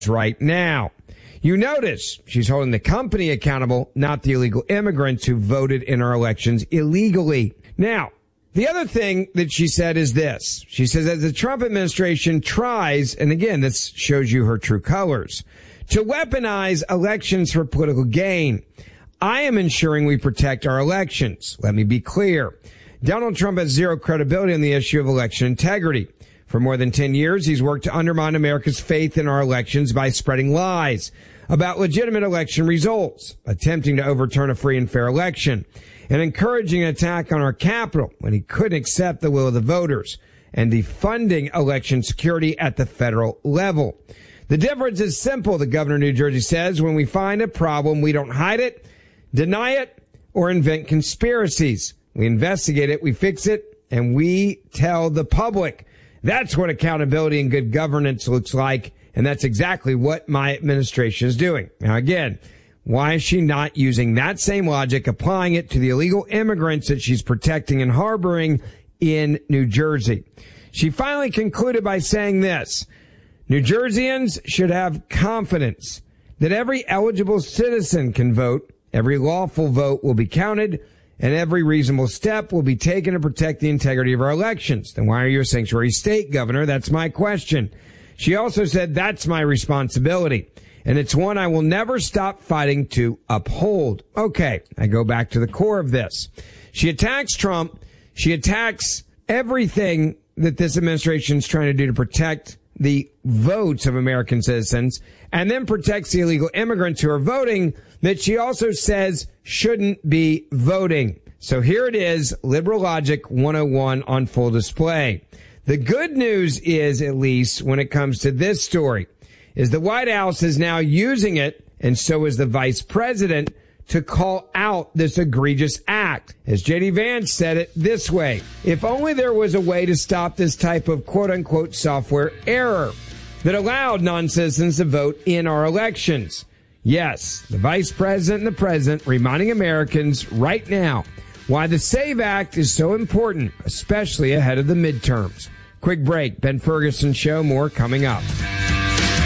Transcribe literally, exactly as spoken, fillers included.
right now. You notice she's holding the company accountable, not the illegal immigrants who voted in our elections illegally. Now, the other thing that she said is this. She says, as the Trump administration tries, and again, this shows you her true colors, to weaponize elections for political gain, I am ensuring we protect our elections. Let me be clear. Donald Trump has zero credibility on the issue of election integrity. For more than ten years, he's worked to undermine America's faith in our elections by spreading lies about legitimate election results, attempting to overturn a free and fair election, and encouraging an attack on our Capitol when he couldn't accept the will of the voters, and defunding election security at the federal level. The difference is simple, the governor of New Jersey says. When we find a problem, we don't hide it, deny it, or invent conspiracies. We investigate it, we fix it, and we tell the public. That's what accountability and good governance looks like, and that's exactly what my administration is doing. Now, again, why is she not using that same logic, applying it to the illegal immigrants that she's protecting and harboring in New Jersey? She finally concluded by saying this: New Jerseyans should have confidence that every eligible citizen can vote, every lawful vote will be counted, and every reasonable step will be taken to protect the integrity of our elections. Then why are you a sanctuary state, Governor? That's my question. She also said, that's my responsibility, and it's one I will never stop fighting to uphold. Okay, I go back to the core of this. She attacks Trump. She attacks everything that this administration is trying to do to protect the votes of American citizens, and then protects the illegal immigrants who are voting that she also says shouldn't be voting. So here it is, Liberal Logic one oh one on full display. The good news is, at least when it comes to this story, is the White House is now using it, and so is the vice president, to call out this egregious act. As J D Vance said it this way: if only there was a way to stop this type of quote-unquote software error that allowed non-citizens to vote in our elections. Yes, the vice president and the president reminding Americans right now why the SAVE Act is so important, especially ahead of the midterms. Quick break. Ben Ferguson Show. More coming up.